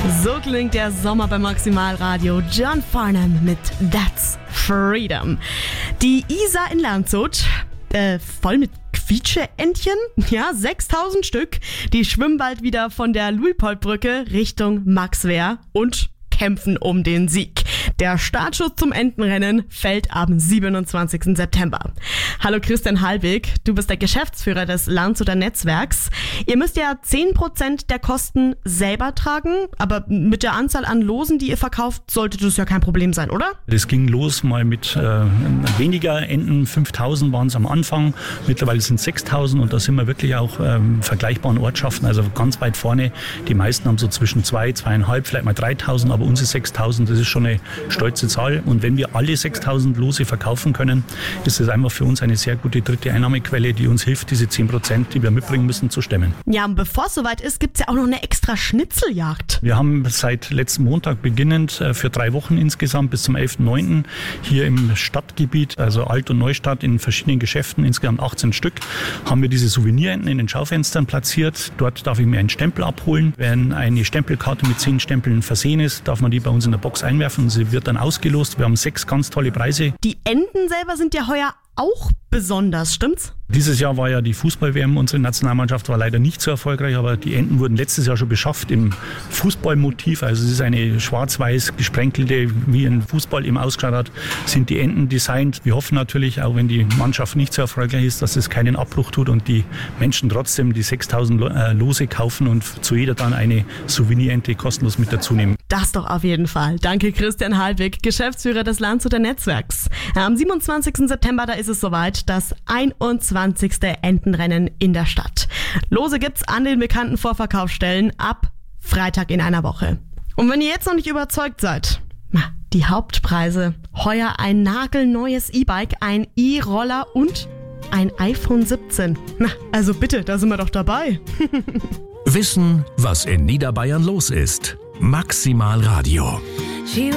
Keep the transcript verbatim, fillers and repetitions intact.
So klingt der Sommer beim Maximalradio. John Farnham mit That's Freedom. Die Isar in Landshut, äh, voll mit Quietscheentchen, ja, sechstausend Stück. Die schwimmen bald wieder von der Luitpoldbrücke Richtung Maxwehr und kämpfen um den Sieg. Der Startschuss zum Entenrennen fällt am siebenundzwanzigsten September. Hallo Christian Halbig, du bist der Geschäftsführer des Landshuter Netzwerks. Ihr müsst ja zehn Prozent der Kosten selber tragen, aber mit der Anzahl an Losen, die ihr verkauft, sollte das ja kein Problem sein, oder? Das ging los mal mit äh, weniger Enten, fünftausend waren es am Anfang, mittlerweile sind es sechstausend und da sind wir wirklich auch ähm, vergleichbaren Ortschaften, also ganz weit vorne. Die meisten haben so zwischen zwei, zweieinhalb, vielleicht mal dreitausend, aber unsere sechstausend, das ist schon eine stolze Zahl. Und wenn wir alle sechstausend Lose verkaufen können, ist das einfach für uns eine sehr gute dritte Einnahmequelle, die uns hilft, diese zehn Prozent, die wir mitbringen müssen, zu stemmen. Ja, und bevor es soweit ist, gibt es ja auch noch eine extra Schnitzeljagd. Wir haben seit letzten Montag beginnend für drei Wochen insgesamt bis zum elften neunten hier im Stadtgebiet, also Alt- und Neustadt, in verschiedenen Geschäften, insgesamt achtzehn Stück, haben wir diese Souvenirenten in den Schaufenstern platziert. Dort darf ich mir einen Stempel abholen. Wenn eine Stempelkarte mit zehn Stempeln versehen ist, darf man die bei uns in der Box einwerfen und sie wird dann ausgelost. Wir haben sechs ganz tolle Preise. Die Enten selber sind ja heuer auch besonders, stimmt's? Dieses Jahr war ja die Fußball-W M, unsere Nationalmannschaft war leider nicht so erfolgreich, aber die Enten wurden letztes Jahr schon beschafft im Fußballmotiv. Also es ist eine schwarz-weiß gesprenkelte, wie ein Fußball eben ausgeschaut hat, sind die Enten designt. Wir hoffen natürlich, auch wenn die Mannschaft nicht so erfolgreich ist, dass es keinen Abbruch tut und die Menschen trotzdem die sechstausend Lose kaufen und zu jeder dann eine Souvenirente kostenlos mit dazu nehmen. Das doch auf jeden Fall. Danke Christian Halbig, Geschäftsführer des Landshuter Netzwerks. Am siebenundzwanzigsten September, da ist es soweit, das einundzwanzigste Entenrennen in der Stadt. Lose gibt's an den bekannten Vorverkaufsstellen ab Freitag in einer Woche. Und wenn ihr jetzt noch nicht überzeugt seid, die Hauptpreise, heuer ein nagelneues E-Bike, ein E-Roller und ein iPhone siebzehn. Na, also bitte, da sind wir doch dabei. Wissen, was in Niederbayern los ist. Maximalradio.